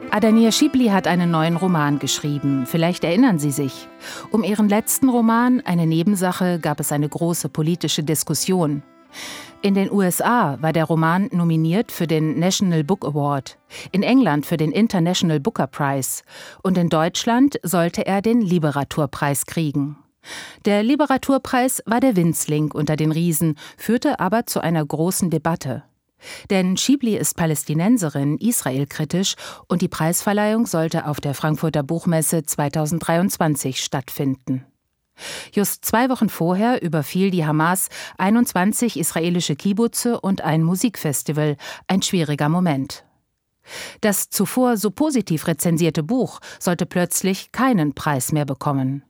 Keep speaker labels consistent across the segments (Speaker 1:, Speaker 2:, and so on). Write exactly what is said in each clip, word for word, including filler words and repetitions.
Speaker 1: Adania Shibli hat einen neuen Roman geschrieben. Vielleicht erinnern Sie sich. Um ihren letzten Roman, Eine Nebensache, gab es eine große politische Diskussion. In den U S A war der Roman nominiert für den National Book Award, in England für den International Booker Prize und in Deutschland sollte er den Liberaturpreis kriegen. Der Liberaturpreis war der Winzling unter den Riesen, führte aber zu einer großen Debatte. Denn Shibli ist Palästinenserin, israelkritisch und die Preisverleihung sollte auf der Frankfurter Buchmesse zweitausenddreiundzwanzig stattfinden. Just zwei Wochen vorher überfiel die Hamas einundzwanzig israelische Kibbutze und ein Musikfestival, ein schwieriger Moment. Das zuvor so positiv rezensierte Buch sollte plötzlich keinen Preis mehr bekommen.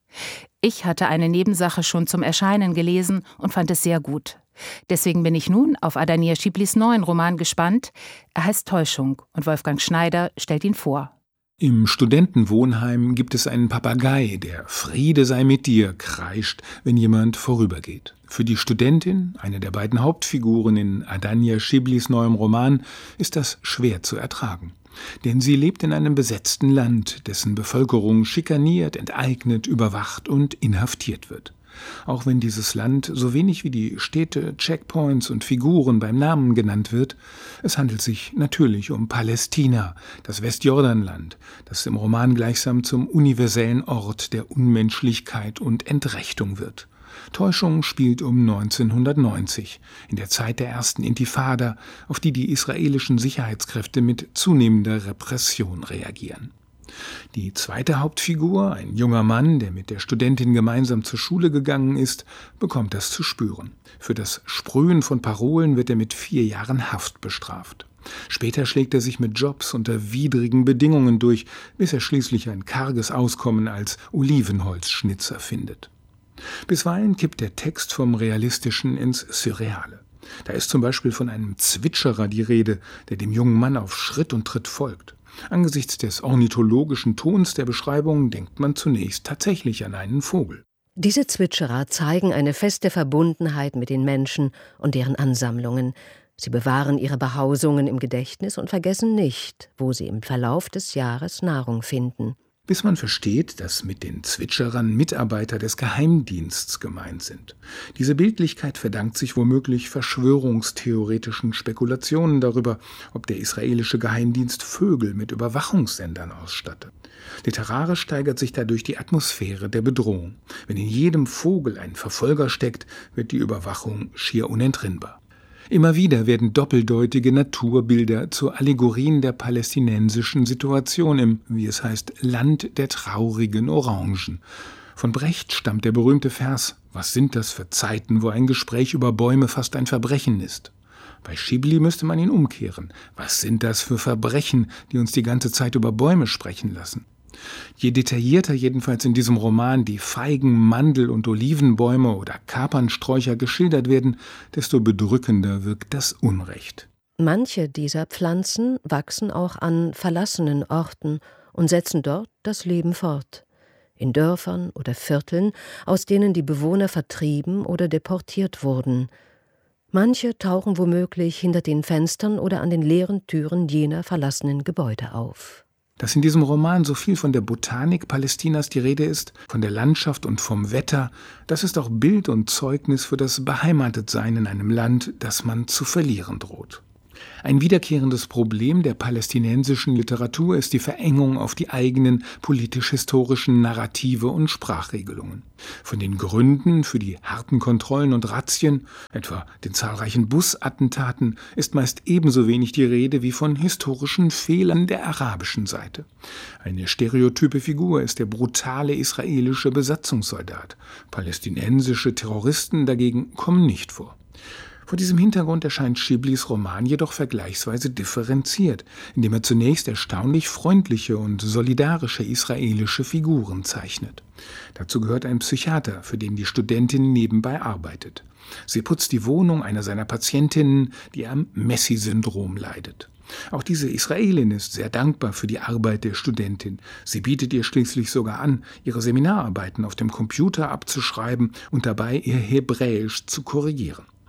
Speaker 1: Ich hatte eine Nebensache schon zum Erscheinen gelesen und fand es sehr gut. Deswegen bin ich nun auf Adania Shiblis neuen Roman gespannt. Er heißt Täuschung und Wolfgang Schneider stellt ihn vor.
Speaker 2: Im Studentenwohnheim gibt es einen Papagei, der Friede sei mit dir kreischt, wenn jemand vorübergeht. Für die Studentin, eine der beiden Hauptfiguren in Adania Shiblis neuem Roman, ist das schwer zu ertragen. Denn sie lebt in einem besetzten Land, dessen Bevölkerung schikaniert, enteignet, überwacht und inhaftiert wird. Auch wenn dieses Land so wenig wie die Städte, Checkpoints und Figuren beim Namen genannt wird, es handelt sich natürlich um Palästina, das Westjordanland, das im Roman gleichsam zum universellen Ort der Unmenschlichkeit und Entrechtung wird. Täuschung spielt um neunzehnhundertneunzig, in der Zeit der ersten Intifada, auf die die israelischen Sicherheitskräfte mit zunehmender Repression reagieren. Die zweite Hauptfigur, ein junger Mann, der mit der Studentin gemeinsam zur Schule gegangen ist, bekommt das zu spüren. Für das Sprühen von Parolen wird er mit vier Jahren Haft bestraft. Später schlägt er sich mit Jobs unter widrigen Bedingungen durch, bis er schließlich ein karges Auskommen als Olivenholzschnitzer findet. Bisweilen kippt der Text vom Realistischen ins Surreale. Da ist zum Beispiel von einem Zwitscherer die Rede, der dem jungen Mann auf Schritt und Tritt folgt. Angesichts des ornithologischen Tons der Beschreibung denkt man zunächst tatsächlich an einen Vogel.
Speaker 3: Diese Zwitscherer zeigen eine feste Verbundenheit mit den Menschen und deren Ansammlungen. Sie bewahren ihre Behausungen im Gedächtnis und vergessen nicht, wo sie im Verlauf des Jahres Nahrung finden.
Speaker 2: Bis man versteht, dass mit den Zwitscherern Mitarbeiter des Geheimdiensts gemeint sind. Diese Bildlichkeit verdankt sich womöglich verschwörungstheoretischen Spekulationen darüber, ob der israelische Geheimdienst Vögel mit Überwachungssendern ausstattet. Literarisch steigert sich dadurch die Atmosphäre der Bedrohung. Wenn in jedem Vogel ein Verfolger steckt, wird die Überwachung schier unentrinnbar. Immer wieder werden doppeldeutige Naturbilder zu Allegorien der palästinensischen Situation im, wie es heißt, Land der traurigen Orangen. Von Brecht stammt der berühmte Vers: Was sind das für Zeiten, wo ein Gespräch über Bäume fast ein Verbrechen ist? Bei Shibli müsste man ihn umkehren. Was sind das für Verbrechen, die uns die ganze Zeit über Bäume sprechen lassen? Je detaillierter jedenfalls in diesem Roman die Feigen, Mandel- und Olivenbäume oder Kapernsträucher geschildert werden, desto bedrückender wirkt das Unrecht.
Speaker 3: Manche dieser Pflanzen wachsen auch an verlassenen Orten und setzen dort das Leben fort. In Dörfern oder Vierteln, aus denen die Bewohner vertrieben oder deportiert wurden. Manche tauchen womöglich hinter den Fenstern oder an den leeren Türen jener verlassenen Gebäude auf.
Speaker 2: Dass in diesem Roman so viel von der Botanik Palästinas die Rede ist, von der Landschaft und vom Wetter, das ist auch Bild und Zeugnis für das Beheimatetsein in einem Land, das man zu verlieren droht. Ein wiederkehrendes Problem der palästinensischen Literatur ist die Verengung auf die eigenen politisch-historischen Narrative und Sprachregelungen. Von den Gründen für die harten Kontrollen und Razzien, etwa den zahlreichen Busattentaten, ist meist ebenso wenig die Rede wie von historischen Fehlern der arabischen Seite. Eine stereotype Figur ist der brutale israelische Besatzungssoldat. Palästinensische Terroristen dagegen kommen nicht vor. Vor diesem Hintergrund erscheint Shiblis Roman jedoch vergleichsweise differenziert, indem er zunächst erstaunlich freundliche und solidarische israelische Figuren zeichnet. Dazu gehört ein Psychiater, für den die Studentin nebenbei arbeitet. Sie putzt die Wohnung einer seiner Patientinnen, die am Messi-Syndrom leidet. Auch diese Israelin ist sehr dankbar für die Arbeit der Studentin. Sie bietet ihr schließlich sogar an, ihre Seminararbeiten auf dem Computer abzuschreiben und dabei ihr Hebräisch zu korrigieren.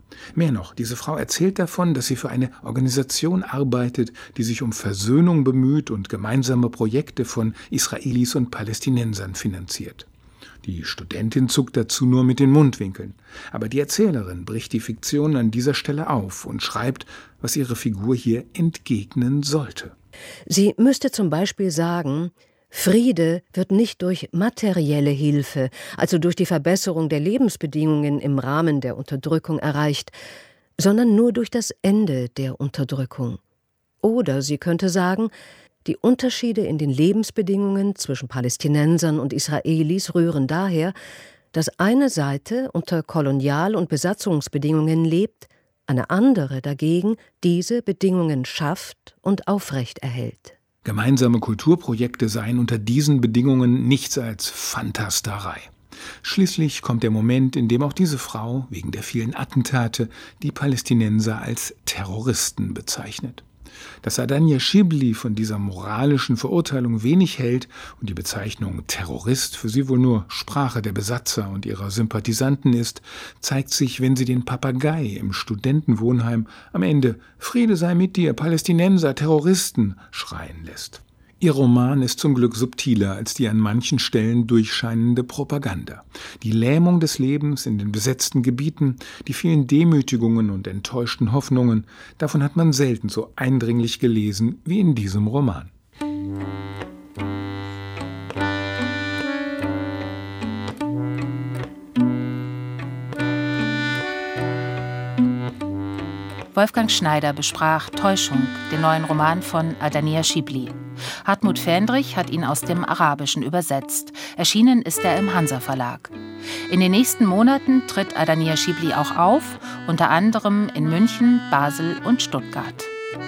Speaker 2: Mehr noch, diese Frau erzählt davon, dass sie für eine Organisation arbeitet, die sich um Versöhnung bemüht und gemeinsame Projekte von Israelis und Palästinensern finanziert. Die Studentin zuckt dazu nur mit den Mundwinkeln. Aber die Erzählerin bricht die Fiktion an dieser Stelle auf und schreibt, was ihre Figur hier entgegnen sollte.
Speaker 3: Sie müsste zum Beispiel sagen, Friede wird nicht durch materielle Hilfe, also durch die Verbesserung der Lebensbedingungen im Rahmen der Unterdrückung erreicht, sondern nur durch das Ende der Unterdrückung. Oder sie könnte sagen, die Unterschiede in den Lebensbedingungen zwischen Palästinensern und Israelis rühren daher, dass eine Seite unter Kolonial- und Besatzungsbedingungen lebt, eine andere dagegen diese Bedingungen schafft und aufrechterhält.
Speaker 2: Gemeinsame Kulturprojekte seien unter diesen Bedingungen nichts als Fantasterei. Schließlich kommt der Moment, in dem auch diese Frau, wegen der vielen Attentate, die Palästinenser als Terroristen bezeichnet. Dass Adania Shibli von dieser moralischen Verurteilung wenig hält und die Bezeichnung Terrorist für sie wohl nur Sprache der Besatzer und ihrer Sympathisanten ist, zeigt sich, wenn sie den Papagei im Studentenwohnheim am Ende »Friede sei mit dir, Palästinenser, Terroristen« schreien lässt. Ihr Roman ist zum Glück subtiler als die an manchen Stellen durchscheinende Propaganda. Die Lähmung des Lebens in den besetzten Gebieten, die vielen Demütigungen und enttäuschten Hoffnungen, davon hat man selten so eindringlich gelesen wie in diesem Roman.
Speaker 1: Wolfgang Schneider besprach Täuschung, den neuen Roman von Adania Shibli. Hartmut Fendrich hat ihn aus dem Arabischen übersetzt. Erschienen ist er im Hansa Verlag. In den nächsten Monaten tritt Adania Shibli auch auf, unter anderem in München, Basel und Stuttgart.